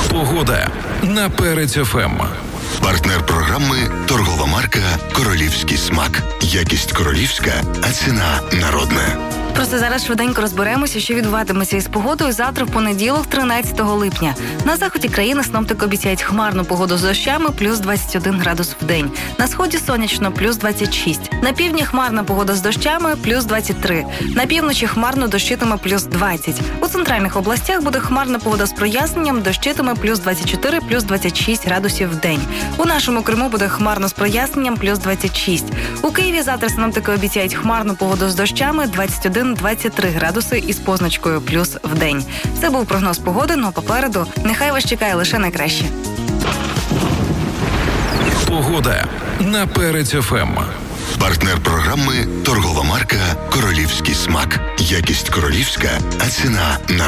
Погода на Перець ФМ. Партнер програми – торгова марка «Королівський смак». Якість королівська, а ціна народна. Просто зараз швиденько розберемося, що відбуватиметься із погодою завтра в понеділок, 13 липня. На заході країни синоптики обіцяють хмарну погоду з дощами, плюс 21 градус в день. На сході сонячно, плюс 26. На півдні хмарна погода з дощами, плюс 23. На півночі хмарно дощитиме, плюс 20. У центральних областях буде хмарна погода з проясненням, дощитиме, плюс 24, плюс 26 градусів в день. У нашому Криму буде хмарно з проясненням, плюс 26. У Києві завтра синоптики обіцяють хмарну погоду з дощами, 21-23 градуси із позначкою плюс в день. Це був прогноз погоди, но попереду нехай вас чекає лише найкраще. Погода на Перець ФМ. Партнер програми – торгова марка «Королівський смак». Якість королівська, а ціна народна.